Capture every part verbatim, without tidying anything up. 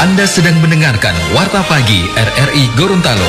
Anda sedang mendengarkan Warta Pagi R R I Gorontalo.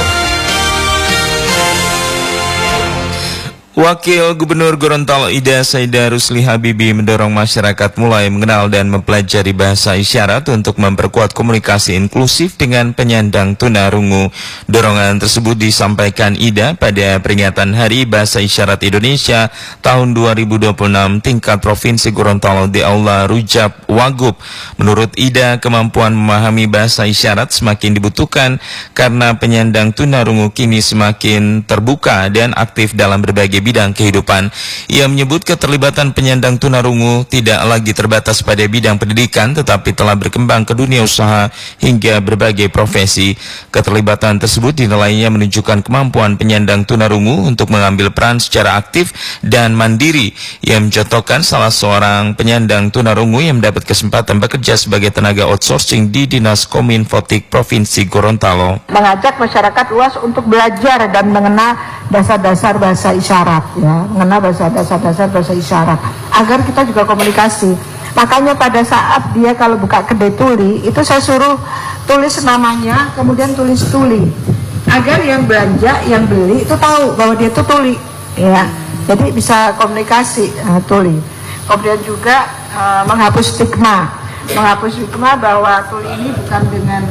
Wakil Gubernur Gorontalo Ida Saidah Rusli Habibi mendorong masyarakat mulai mengenal dan mempelajari bahasa isyarat untuk memperkuat komunikasi inklusif dengan penyandang tunarungu. Dorongan tersebut disampaikan Ida pada peringatan Hari Bahasa Isyarat Indonesia tahun dua ribu dua puluh enam tingkat Provinsi Gorontalo di Aula Rujab Wagub. Menurut Ida, kemampuan memahami bahasa isyarat semakin dibutuhkan karena penyandang tunarungu kini semakin terbuka dan aktif dalam berbagai bidang kehidupan. Ia menyebut keterlibatan penyandang tunarungu tidak lagi terbatas pada bidang pendidikan, tetapi telah berkembang ke dunia usaha hingga berbagai profesi. Keterlibatan tersebut dinilainya menunjukkan kemampuan penyandang tunarungu untuk mengambil peran secara aktif dan mandiri. Ia mencontohkan salah seorang penyandang tunarungu yang mendapat kesempatan bekerja sebagai tenaga outsourcing di Dinas Kominfotik Provinsi Gorontalo. Mengajak masyarakat luas untuk belajar dan mengenal dasar-dasar bahasa isyarat. Ya, mengenal bahasa dasar-dasar bahasa isyarat agar kita juga komunikasi. Makanya pada saat dia kalau buka kedai tuli itu saya suruh tulis namanya, kemudian tulis tuli, agar yang belanja, yang beli itu tahu bahwa dia itu tuli, ya. Jadi bisa komunikasi uh, tuli. Kemudian juga uh, menghapus stigma, menghapus stigma bahwa tuli ini bukan dengan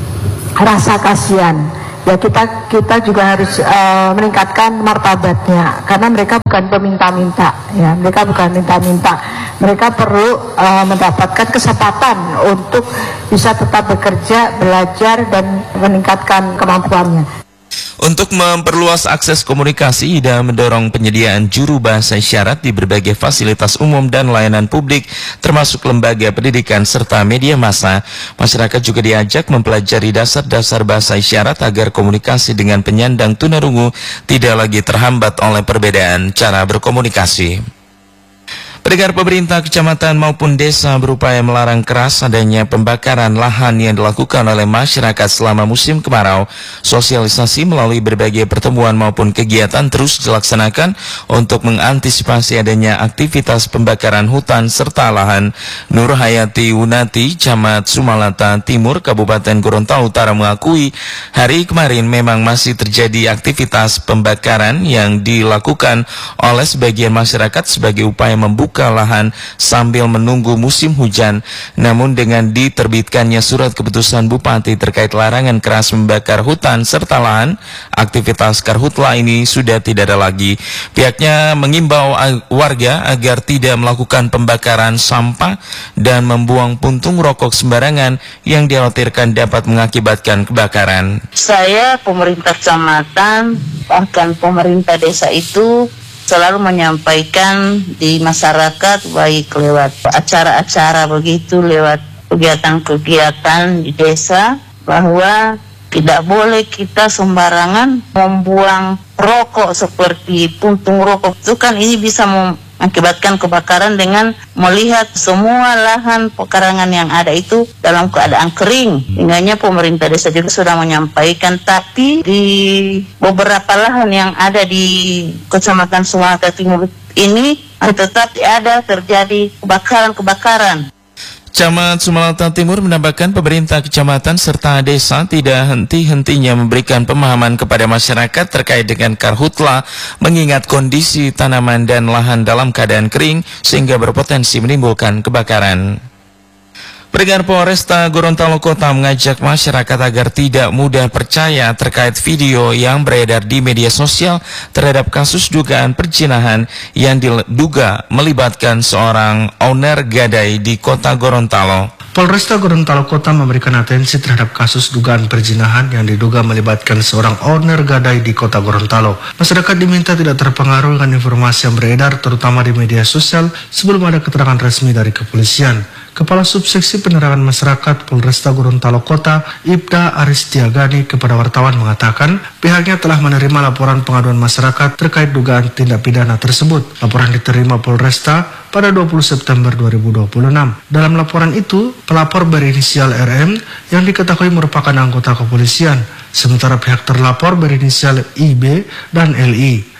rasa kasihan. Ya, kita kita juga harus uh, meningkatkan martabatnya karena mereka bukan peminta-minta, ya, mereka bukan minta-minta, mereka perlu uh, mendapatkan kesempatan untuk bisa tetap bekerja, belajar dan meningkatkan kemampuannya. Untuk memperluas akses komunikasi, Ida mendorong penyediaan juru bahasa isyarat di berbagai fasilitas umum dan layanan publik, termasuk lembaga pendidikan serta media massa. Masyarakat juga diajak mempelajari dasar-dasar bahasa isyarat agar komunikasi dengan penyandang tunarungu tidak lagi terhambat oleh perbedaan cara berkomunikasi. Pendengar, pemerintah kecamatan maupun desa berupaya melarang keras adanya pembakaran lahan yang dilakukan oleh masyarakat selama musim kemarau. Sosialisasi melalui berbagai pertemuan maupun kegiatan terus dilaksanakan untuk mengantisipasi adanya aktivitas pembakaran hutan serta lahan. Nur Hayati Wunati, Camat Sumalata Timur, Kabupaten Gorontalo Utara mengakui hari kemarin memang masih terjadi aktivitas pembakaran yang dilakukan oleh sebagian masyarakat sebagai upaya membuka lahan sambil menunggu musim hujan. Namun dengan diterbitkannya surat keputusan Bupati terkait larangan keras membakar hutan serta lahan, aktivitas karhutla ini sudah tidak ada lagi. Pihaknya mengimbau warga agar tidak melakukan pembakaran sampah dan membuang puntung rokok sembarangan yang dikhawatirkan dapat mengakibatkan kebakaran. Saya, pemerintah kecamatan, bahkan pemerintah desa itu selalu menyampaikan di masyarakat, baik lewat acara-acara begitu, lewat kegiatan-kegiatan di desa, bahwa tidak boleh kita sembarangan membuang rokok seperti puntung rokok. Itu kan ini bisa mengakibatkan kebakaran dengan melihat semua lahan pekarangan yang ada itu dalam keadaan kering. Hingganya pemerintah desa juga sudah menyampaikan, tapi di beberapa lahan yang ada di Kecamatan Sumalata Timur ini tetap ada terjadi kebakaran-kebakaran. Camat Sumalata Timur menambahkan pemerintah kecamatan serta desa tidak henti-hentinya memberikan pemahaman kepada masyarakat terkait dengan karhutla, mengingat kondisi tanaman dan lahan dalam keadaan kering sehingga berpotensi menimbulkan kebakaran. Pendengar, Polresta Gorontalo Kota mengajak masyarakat agar tidak mudah percaya terkait video yang beredar di media sosial terhadap kasus dugaan perzinahan yang diduga melibatkan seorang owner gadai di Kota Gorontalo. Polresta Gorontalo Kota memberikan atensi terhadap kasus dugaan perzinahan yang diduga melibatkan seorang owner gadai di Kota Gorontalo. Masyarakat diminta tidak terpengaruh dengan informasi yang beredar terutama di media sosial sebelum ada keterangan resmi dari kepolisian. Kepala Subseksi Penerangan Masyarakat Polresta Gorontalo Kota, Ibda Aristiagani, kepada wartawan mengatakan pihaknya telah menerima laporan pengaduan masyarakat terkait dugaan tindak pidana tersebut. Laporan diterima Polresta pada dua puluh September dua ribu dua puluh enam. Dalam laporan itu, pelapor berinisial R M yang diketahui merupakan anggota kepolisian, sementara pihak terlapor berinisial I B dan L I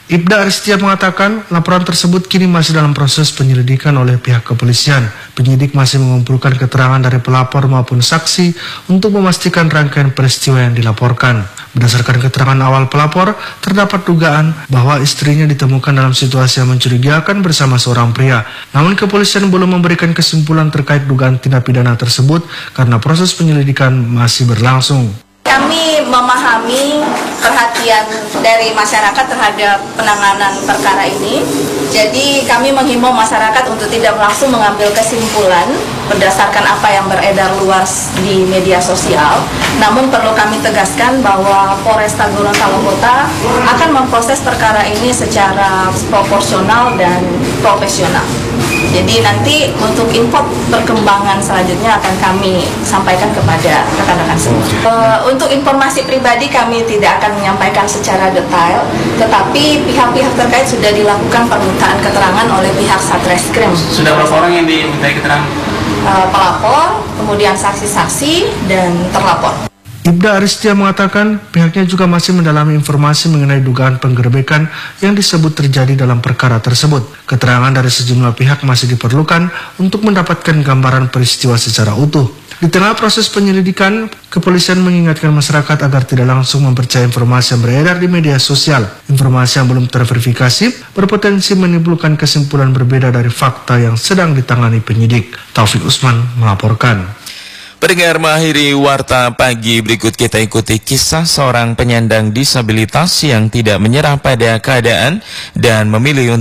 Ibda Aristia mengatakan laporan tersebut kini masih dalam proses penyelidikan oleh pihak kepolisian. Penyidik masih mengumpulkan keterangan dari pelapor maupun saksi untuk memastikan rangkaian peristiwa yang dilaporkan. Berdasarkan keterangan awal pelapor, terdapat dugaan bahwa istrinya ditemukan dalam situasi yang mencurigakan bersama seorang pria. Namun kepolisian belum memberikan kesimpulan terkait dugaan tindak pidana tersebut karena proses penyelidikan masih berlangsung. Kami memahami perhatian dari masyarakat terhadap penanganan perkara ini. Jadi kami menghimbau masyarakat untuk tidak langsung mengambil kesimpulan berdasarkan apa yang beredar luas di media sosial. Namun perlu kami tegaskan bahwa Polresta Gorontalo Kota akan memproses perkara ini secara proporsional dan profesional. Jadi nanti untuk info perkembangan selanjutnya akan kami sampaikan kepada rekan-rekan semua. Uh, untuk informasi pribadi kami tidak akan menyampaikan secara detail, tetapi pihak-pihak terkait sudah dilakukan permintaan keterangan oleh pihak Satreskrim. Sudah berapa orang yang dimintai keterangan? Uh, pelapor, kemudian saksi-saksi, dan terlapor. Ibda Aristia mengatakan pihaknya juga masih mendalami informasi mengenai dugaan penggerebekan yang disebut terjadi dalam perkara tersebut. Keterangan dari sejumlah pihak masih diperlukan untuk mendapatkan gambaran peristiwa secara utuh. Di tengah proses penyelidikan, kepolisian mengingatkan masyarakat agar tidak langsung mempercayai informasi yang beredar di media sosial. Informasi yang belum terverifikasi berpotensi menimbulkan kesimpulan berbeda dari fakta yang sedang ditangani penyidik. Taufik Usman melaporkan. Pendengar, mengakhiri Warta Pagi berikut kita ikuti kisah seorang penyandang disabilitas yang tidak menyerah pada keadaan dan memilih untuk